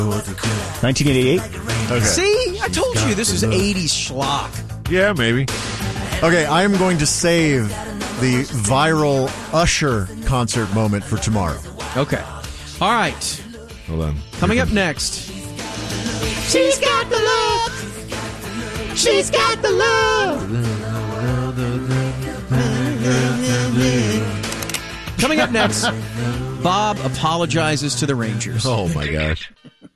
1988. Okay. See? I told you this is 80s schlock. Yeah, maybe. Okay, I am going to save the viral Usher concert moment for tomorrow. Okay. All right. Hold on. Coming up next. She's got the look. She's got the look. Coming up next, Bob apologizes to the Rangers. Oh, my gosh.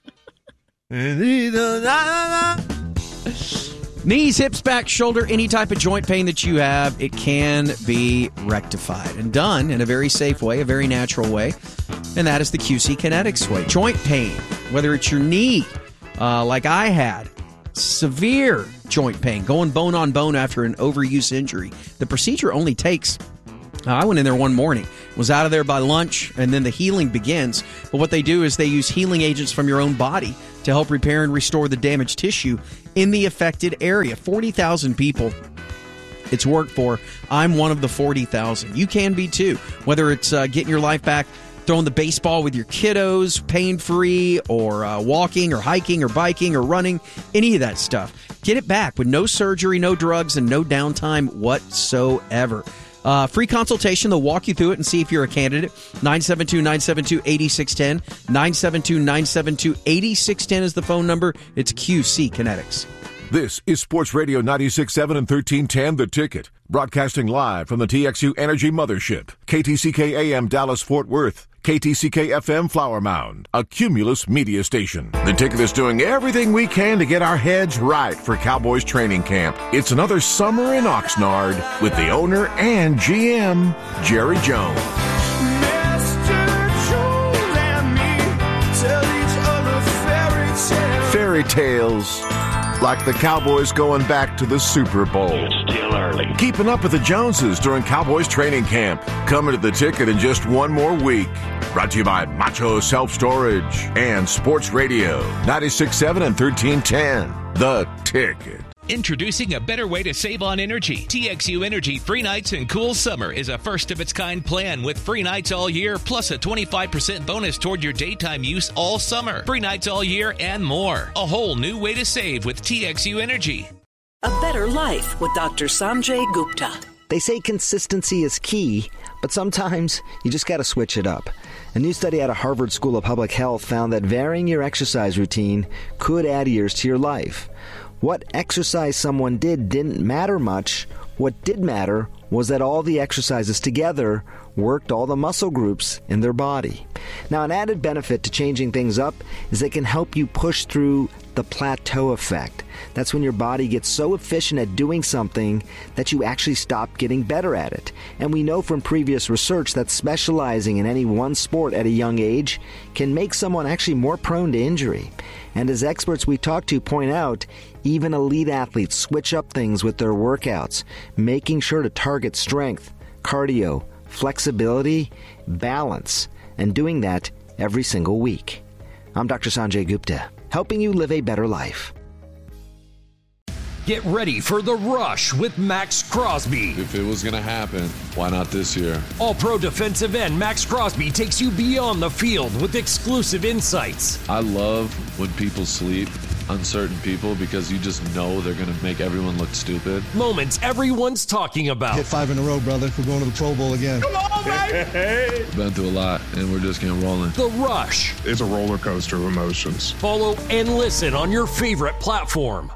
Knees, hips, back, shoulder, any type of joint pain that you have, it can be rectified and done in a very safe way, a very natural way, and that is the QC Kinetics way. Joint pain, whether it's your knee, like I had, severe joint pain, going bone on bone after an overuse injury. The procedure only takes, I went in there one morning, was out of there by lunch, and then the healing begins. But what they do is they use healing agents from your own body to help repair and restore the damaged tissue in the affected area. 40,000 people it's worked for. I'm one of the 40,000. You can be too, whether it's getting your life back, throwing the baseball with your kiddos, pain-free, or walking or hiking or biking or running, any of that stuff. Get it back with no surgery, no drugs, and no downtime whatsoever. Free consultation. They'll walk you through it and see if you're a candidate. 972-972-8610. 972-972-8610 is the phone number. It's QC Kinetics. This is Sports Radio 96.7 and 1310 The Ticket. Broadcasting live from the TXU Energy Mothership. KTCK AM Dallas Fort Worth. KTCK FM Flower Mound, a Cumulus media station. The Ticket is doing everything we can to get our heads right for Cowboys training camp. It's another summer in Oxnard with the owner and GM, Jerry Jones. Fairy tales. Like the Cowboys going back to the Super Bowl. It's still early. Keeping up with the Joneses during Cowboys training camp. Coming to The Ticket in just one more week. Brought to you by Macho Self-Storage and Sports Radio 96.7 and 1310. The Ticket. Introducing a better way to save on energy. TXU Energy Free Nights and Cool Summer is a first-of-its-kind plan with free nights all year, plus a 25% bonus toward your daytime use all summer. Free nights all year and more. A whole new way to save with TXU Energy. A better life with Dr. Sanjay Gupta. They say consistency is key, but sometimes you just got to switch it up. A new study out of Harvard School of Public Health found that varying your exercise routine could add years to your life. What exercise someone did didn't matter much. What did matter was that all the exercises together worked all the muscle groups in their body. Now, an added benefit to changing things up is it can help you push through the plateau effect. That's when your body gets so efficient at doing something that you actually stop getting better at it. And we know from previous research that specializing in any one sport at a young age can make someone actually more prone to injury. And as experts we talk to point out, even elite athletes switch up things with their workouts, making sure to target strength, cardio, flexibility, balance, and doing that every single week. I'm Dr. Sanjay Gupta, helping you live a better life. Get ready for The Rush with Max Crosby. If it was going to happen, why not this year? All-pro defensive end Max Crosby takes you beyond the field with exclusive insights. I love when people sleep on certain people because you just know they're going to make everyone look stupid. Moments everyone's talking about. Hit 5 in a row, brother. We're going to the Pro Bowl again. Come on, baby! Been through a lot, and we're just getting rolling. The Rush. It's a roller coaster of emotions. Follow and listen on your favorite platform.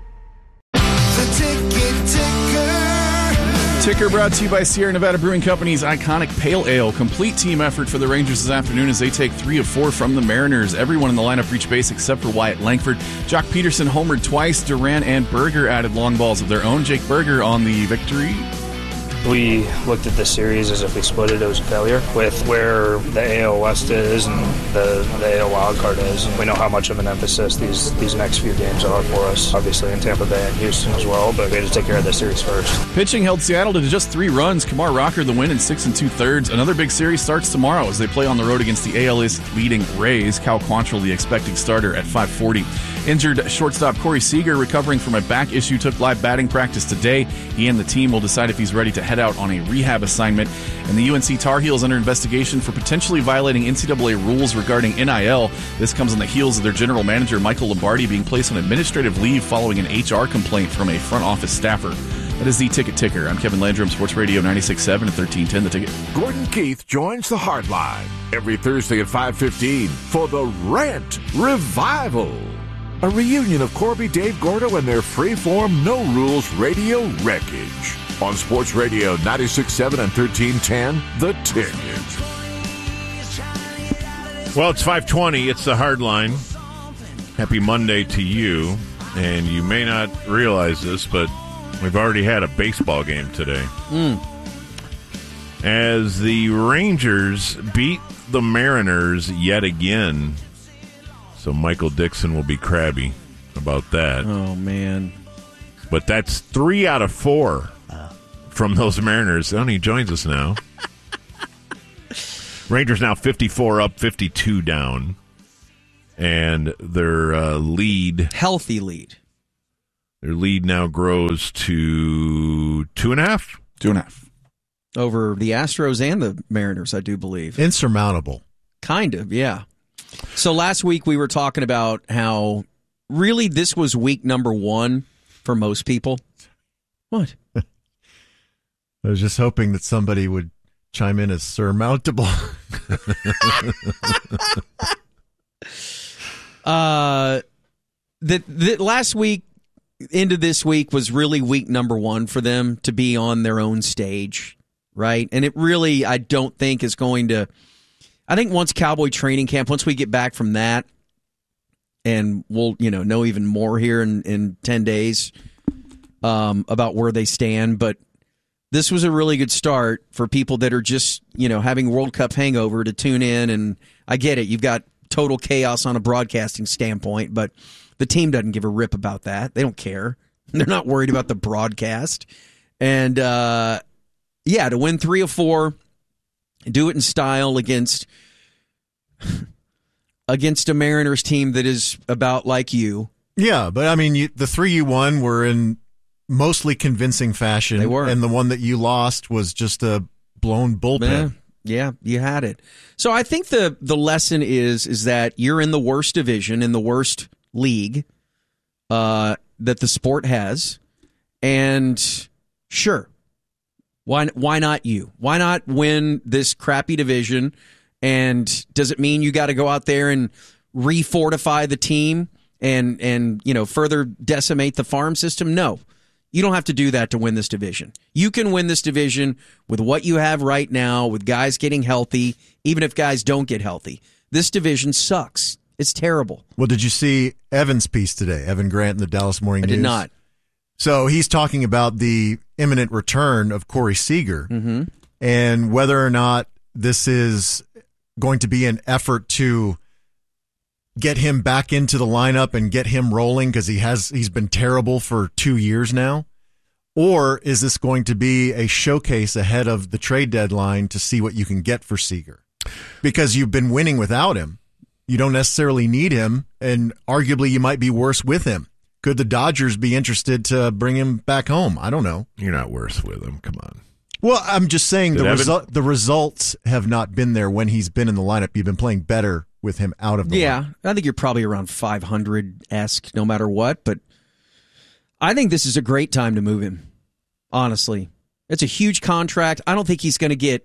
Ticker brought to you by Sierra Nevada Brewing Company's iconic Pale Ale. Complete team effort for the Rangers this afternoon as they take 3 of 4 from the Mariners. Everyone in the lineup reached base except for Wyatt Langford. Jock Peterson homered twice. Duran and Berger added long balls of their own. Jake Berger on the victory. We looked at this series as if we split it, it was a failure. With where the AL West is and the AL wildcard is, and we know how much of an emphasis these next few games are for us, obviously in Tampa Bay and Houston as well, but we had to take care of this series first. Pitching held Seattle to just 3 runs. Kumar Rocker the win in 6 2/3. Another big series starts tomorrow as they play on the road against the AL East leading Rays. Cal Quantrill, the expected starter, at 5:40. Injured shortstop Corey Seager, recovering from a back issue, took live batting practice today. He and the team will decide if he's ready to head out on a rehab assignment. And the UNC Tar Heels under investigation for potentially violating NCAA rules regarding NIL. This comes on the heels of their general manager, Michael Lombardi, being placed on administrative leave following an HR complaint from a front office staffer. That is the Ticket Ticker. I'm Kevin Landrum, Sports Radio 96.7 and 1310 The Ticket. Gordon Keith joins the Hardline every Thursday at 5:15 for the Rant Revival. A reunion of Corby, Dave Gordo, and their free-form, no-rules radio wreckage. On Sports Radio 96.7 and 1310 The Ticket. Well, it's 5:20. It's the Hardline. Happy Monday to you. And you may not realize this, but we've already had a baseball game today. As the Rangers beat the Mariners yet again. So Michael Dixon will be crabby about that. Oh, man. But that's 3 out of 4 from those Mariners. Oh, he joins us now. Rangers now 54 up, 52 down. And their lead. Healthy lead. Their lead now grows to 2.5. 2.5. Over the Astros and the Mariners, I do believe. Insurmountable. Kind of, yeah. So last week we were talking about how really this was week number 1 for most people. What? I was just hoping that somebody would chime in as surmountable. The last week into this week was really week number 1 for them to be on their own stage, right? And it really, I don't think is going to. I think once Cowboy training camp, once we get back from that, and we'll know even more here in 10 days about where they stand. But this was a really good start for people that are just having World Cup hangover to tune in. And I get it, you've got total chaos on a broadcasting standpoint, but the team doesn't give a rip about that. They don't care. They're not worried about the broadcast. And to win 3 of 4. Do it in style against a Mariners team that is about like you. Yeah, but I mean, the 3 you won were in mostly convincing fashion. They were. And the one that you lost was just a blown bullpen. Yeah, you had it. So I think the lesson is that you're in the worst division, in the worst league that the sport has. And sure. Why not you? Why not win this crappy division? And does it mean you got to go out there and refortify the team and further decimate the farm system? No. You don't have to do that to win this division. You can win this division with what you have right now, with guys getting healthy, even if guys don't get healthy. This division sucks. It's terrible. Well, did you see Evan's piece today, Evan Grant in the Dallas Morning News? I did not. So he's talking about the imminent return of Corey Seager and whether or not this is going to be an effort to get him back into the lineup and get him rolling because he's been terrible for 2 years now, or is this going to be a showcase ahead of the trade deadline to see what you can get for Seager? Because you've been winning without him. You don't necessarily need him, and arguably you might be worse with him. Could the Dodgers be interested to bring him back home? I don't know. You're not worse with him. Come on. Well, I'm just saying the results have not been there when he's been in the lineup. You've been playing better with him out of the lineup. I think you're probably around 500-esque no matter what, but I think this is a great time to move him, honestly. It's a huge contract. I don't think he's going to get...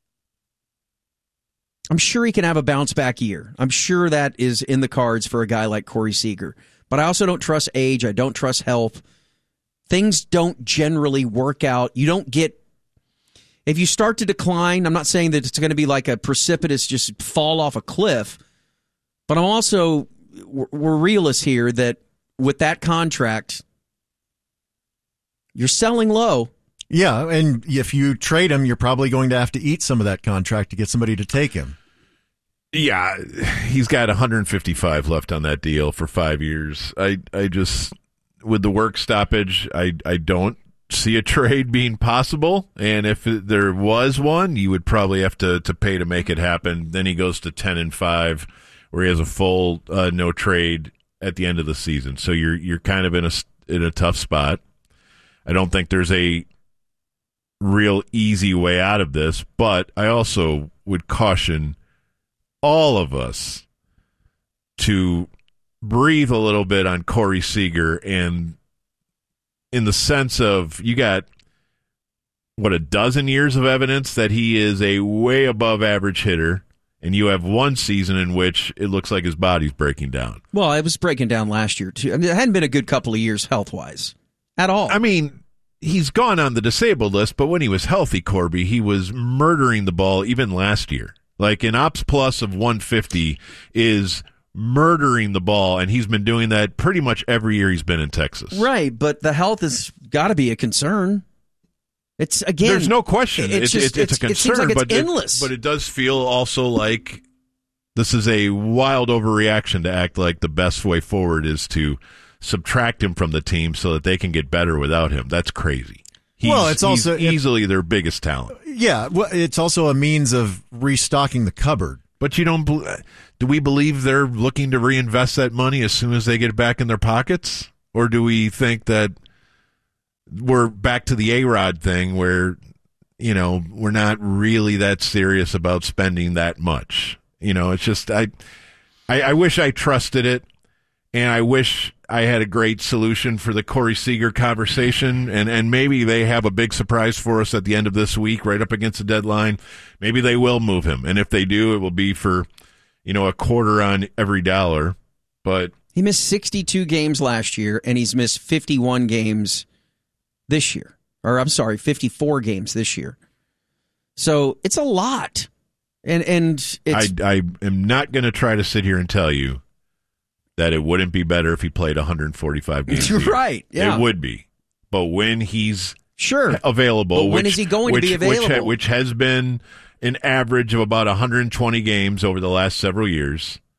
I'm sure he can have a bounce-back year. I'm sure that is in the cards for a guy like Corey Seager. But I also don't trust age. I don't trust health. Things don't generally work out. You don't get... If you start to decline, I'm not saying that it's going to be like a precipitous just fall off a cliff, but I'm also... We're realists here that with that contract, you're selling low. Yeah, and if you trade him, you're probably going to have to eat some of that contract to get somebody to take him. Yeah, he's got 155 left on that deal for 5 years. I just, with the work stoppage, I don't see a trade being possible. And if there was one, you would probably have to pay to make it happen. Then he goes to 10-5, where he has a full no trade at the end of the season. So you're kind of in a tough spot. I don't think there's a real easy way out of this, but I also would caution all of us to breathe a little bit on Corey Seager, and in the sense of you got, a dozen years of evidence that he is a way above average hitter, and you have one season in which it looks like his body's breaking down. Well, it was breaking down last year, too. I mean, it hadn't been a good couple of years health-wise at all. I mean, he's gone on the disabled list, but when he was healthy, Corby, he was murdering the ball even last year. Like an ops plus of 150 is murdering the ball, and he's been doing that pretty much every year he's been in Texas. Right, but the health has got to be a concern. It's, again, there's no question. It's a concern, it seems like it's but endless. But it does feel also like this is a wild overreaction to act like the best way forward is to subtract him from the team so that they can get better without him. That's crazy. It's also easily their biggest talent. Yeah, well, it's also a means of restocking the cupboard. But do we believe they're looking to reinvest that money as soon as they get it back in their pockets? Or do we think that we're back to the A-Rod thing where, we're not really that serious about spending that much? It's just, I wish I trusted it, and I wish I had a great solution for the Corey Seager conversation, and maybe they have a big surprise for us at the end of this week, right up against the deadline. Maybe they will move him, and if they do, it will be for, a quarter on every dollar. But he missed 62 games last year, and he's missed 51 games this year. Or, I'm sorry, 54 games this year. So it's a lot. And it's... I am not going to try to sit here and tell you that it wouldn't be better if he played 145 games. Right, yeah. It would be. But when he's sure available... But when is he going to be available? Which has been an average of about 120 games over the last several years.